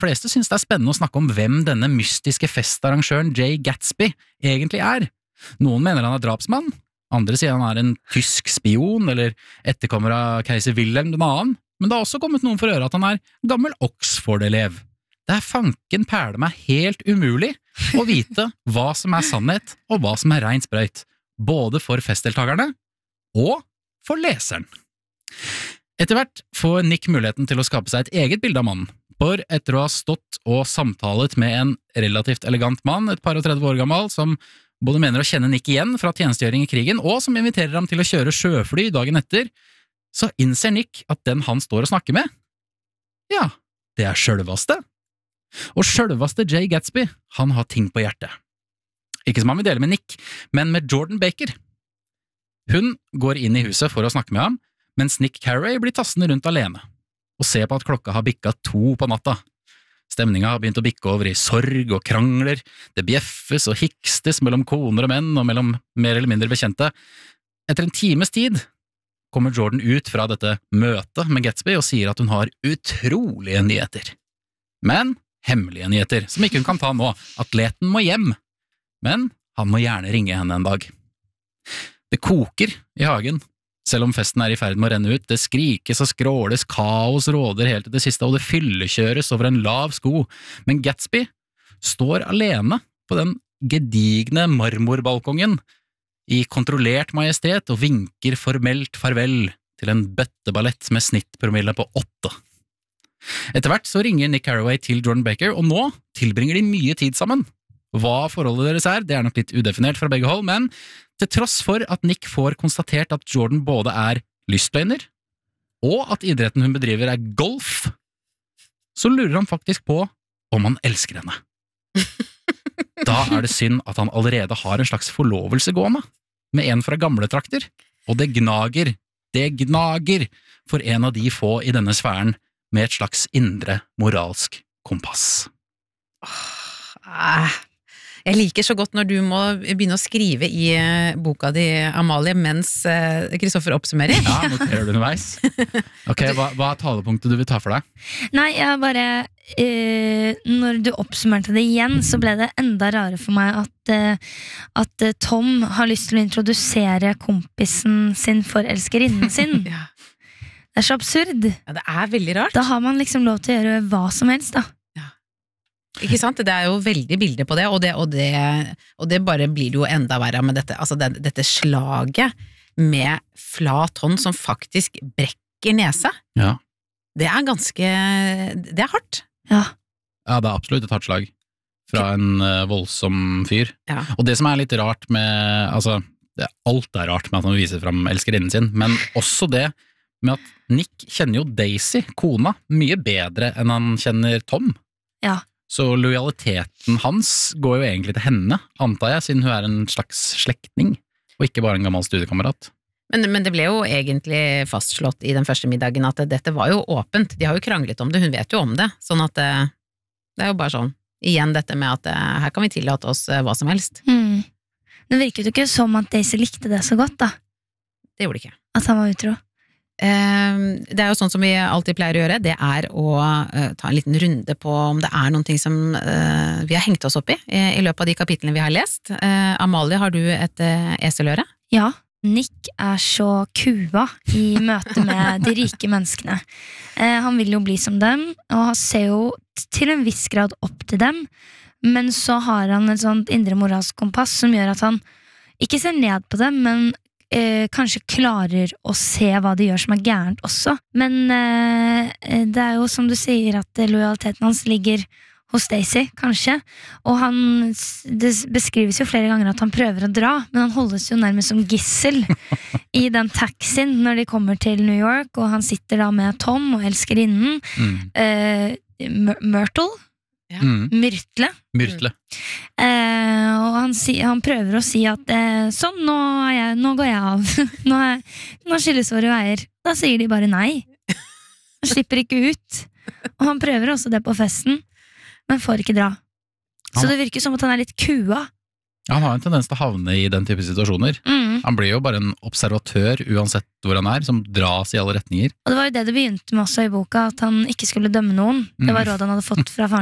fleste synes det spennende å snakke om hvem denne mystiske festarrangøren Jay Gatsby egentlig Noen mener han drapsmann, andre sier han en tysk spion eller etterkommer av keiser Wilhelm II, men det har også kommet noen for å høre at han gammel Oxford-elev. Det fanken perle meg helt umulig å vite hva som sannhet og hva som rein sprøyt, både for festdeltagerne og for leseren. Etter hvert får Nick muligheten til å skape seg et eget bilde av mannen, for etter å ha stått og samtalet med en relativt elegant mann, et par og 30 år gammel, som både mener å kjenne Nick igjen fra tjenestegjøring i krigen, og som inviterer ham til å kjøre sjøfly dagen etter, så innser Nick at den han står og snakker med, ja, det sjølvaste. Og sjølvaste Jay Gatsby, han har ting på hjertet. Ikke som han vil dele med Nick, men med Jordan Baker. Hun går inn i huset for å snakke med ham, mens Nick Carey blir tassende rundt alene, og ser på at klokka har bikket 2 på natta. Stemninga har begynt å bikke over i sorg og krangler, det bjeffes og hikstes mellom koner og menn og mellom mer eller mindre bekjente. Etter en times tid kommer Jordan ut fra dette møtet med Gatsby og sier at hun har utrolige nyheter. Men hemmelige nyheter, som ikke hun kan ta nå. Atleten må hjem, men han må gjerne ringe henne en dag. Det koker i hagen, selv om festen i ferd med å renne ut. Det skrikes og skråles, kaos råder helt til det siste, og det fyllekjøres over en lav sko. Men Gatsby står alene på den gedigne marmorbalkongen i kontrollert majestet og vinker formelt farvel til en bøtteballett med snittpromille på 8. Etter hvert så ringer Nick Carraway til Jordan Baker, og nå tilbringer de mye tid sammen. Hva forholdet deres det nok litt udefinert fra begge hold, men til tross for at Nick får konstatert at Jordan både lystløgner, og at idretten hun bedriver golf, så lurer han faktisk på om han elsker henne. Da det synd at han allerede har en slags forlovelse gående, med en fra gamle trakter, og det gnager for en av de få i denne sfæren med et slags indre moralsk kompass. Jeg liker så godt når du må begynne å skrive i boka di, Amalie, mens Kristoffer oppsummerer. Ja, noterer du underveis. Ok, hva talepunktet du vil ta for deg? Nei, jeg bare når du oppsummerte det igjen, så ble det enda rare for meg at Tom har lyst til å introdusere kompisen sin for elskerinnen sin. Ja. Det så absurd. Ja, det veldig rart. Da har man liksom lov til å gjøre hva som helst, da. Ikke sant? Det jo veldig bilder på det, og det bare blir jo enda verre med dette, altså dette slaget med flat hånd som faktisk brekker nese. Ja. Det ganske, det hardt. Ja. Ja, det absolutt et hardt slag fra en voldsom fyr. Ja. Og det som litt rart med, altså, alt rart med at han viser frem elskerinnen sin, men også det med at Nick kjenner jo Daisy, kona, mye bedre enn han kjenner Tom. Ja. Så lojaliteten hans går jo egentlig til henne, antar jeg, siden hun en slags slektning, og ikke bare en gammel studiekamerat. Men det ble jo egentlig fastslått i den første middagen at dette var jo åpent. De har jo kranglet om det, hun vet jo om det. Sånn at det jo bare sånn, igjen dette med at her kan vi tillate oss hva som helst. Det virket jo ikke som at Daisy likte det så godt, da. Det gjorde det ikke. At han var utro. Det jo sånn som vi alltid pleier å gjøre, det å ta en liten runde på om det noen ting som vi har hengt oss opp i løpet av de kapitlene vi har lest. Amalie, har du et eseløre? Ja, Nick så kua i møte med de rike menneskene. Han vil jo bli som dem, og han ser jo til en viss grad opp til dem, men så har han et sånt indre moralsk kompass som gjør at han ikke ser ned på dem, men kanskje klarer å se hva de gjør som gærent også. Men det jo som du sier at lojaliteten hans ligger hos Daisy, kanskje. Og det beskrives jo flere ganger at han prøver å dra, men han holdes jo nærmest som gissel i den taxien når de kommer til New York, og han sitter da med Tom og elskerinnen. Myrtle? Ja. Myrtle. Og han prøver å si at sånn, nå går jeg av. nå skilles våre veier. Da sier de bare nei. Han slipper ikke ut. Og han prøver også det på festen, men får ikke dra. Så det virker som at han litt kua. Han har en tendens til å havne i den type situasjoner. Han blir jo bare en observatør uansett hvor han som dras i alle retninger. Og det var jo det begynte med også i boka, at han ikke skulle dømme noen. Det var rådet han hadde fått fra faren